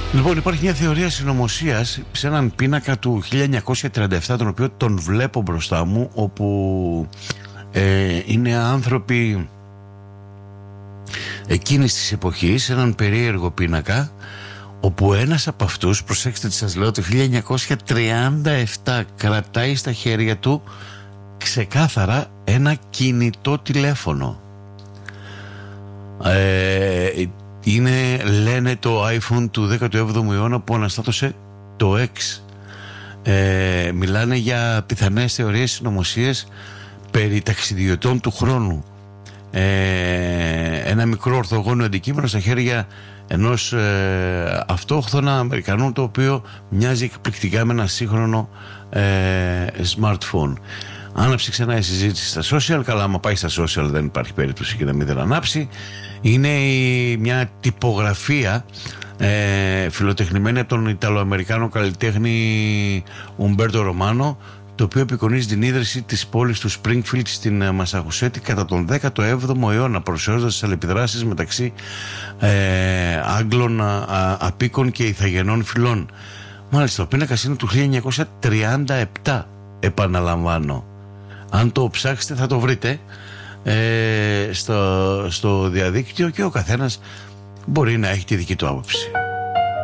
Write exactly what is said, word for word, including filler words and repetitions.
Λοιπόν, υπάρχει μια θεωρία συνωμοσίας σε έναν πίνακα του χίλια εννιακόσια τριάντα επτά, τον οποίο τον βλέπω μπροστά μου, όπου ε, είναι άνθρωποι εκείνης της εποχής, έναν περίεργο πίνακα, όπου ένας από αυτούς, προσέξτε τι σας λέω, το χίλια εννιακόσια τριάντα επτά κρατάει στα χέρια του ξεκάθαρα ένα κινητό τηλέφωνο. Ε, είναι, λένε, το iPhone του δέκατου έβδομου αιώνα που αναστάτωσε το X. Ε, μιλάνε για πιθανές θεωρίες συνωμοσίες περί ταξιδιωτών του χρόνου. Ε, ένα μικρό ορθογώνιο αντικείμενο στα χέρια ενός ε, αυτόχθονα Αμερικανού, το οποίο μοιάζει εκπληκτικά με ένα σύγχρονο ε, smartphone. Άναψε ξανά η συζήτηση στα social. Καλά, άμα πάει στα social δεν υπάρχει περίπτωση και να μην δεν ανάψει. Είναι η, μια τυπογραφία ε, φιλοτεχνημένη από τον Ιταλοαμερικάνο καλλιτέχνη Ουμπέρτο Ρωμάνο, το οποίο απεικονίζει την ίδρυση της πόλης του Springfield στην Μασαχουσέτη κατά τον δέκατο έβδομο αιώνα, παρουσιάζοντας τις αλληλεπιδράσεις μεταξύ ε, Άγγλων α, α, απίκων και Ιθαγενών φυλών. Μάλιστα, ο πίνακας είναι του χίλια εννιακόσια τριάντα επτά, επαναλαμβάνω. Αν το ψάξετε θα το βρείτε ε, στο, στο διαδίκτυο, και ο καθένας μπορεί να έχει τη δική του άποψη.